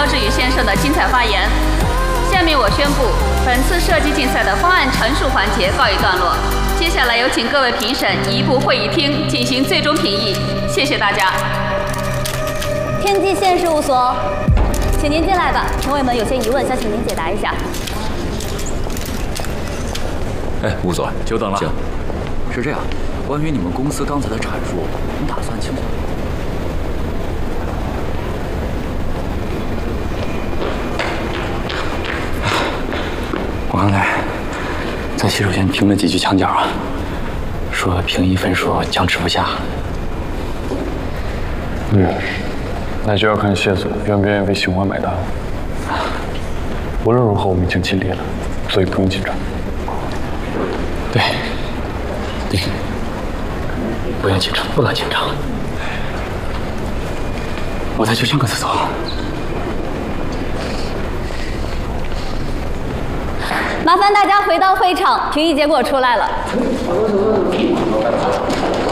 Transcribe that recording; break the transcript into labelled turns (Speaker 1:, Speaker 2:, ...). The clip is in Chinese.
Speaker 1: 肖志宇先生的精彩发言。下面我宣布，本次设计竞赛的方案陈述环节告一段落。接下来有请各位评审移步会议厅进行最终评议。谢谢大家。
Speaker 2: 天际线事务所，请您进来吧。评委们有些疑问，想请您解答一下。
Speaker 3: 哎，吴所，
Speaker 4: 久等了。
Speaker 3: 请。
Speaker 4: 是这样，关于你们公司刚才的阐述，我们打算倾向。
Speaker 5: 我刚才在洗手间听了几句墙角啊，说评议分数僵持不下。
Speaker 6: 那就要看谢总愿不愿意为新欢买单了。无论如何，我们已经尽力了，所以不用紧张。
Speaker 5: 对，不要紧张，不能紧张。我再去上个厕所。
Speaker 2: 麻烦大家回到会场，评议结果出来了。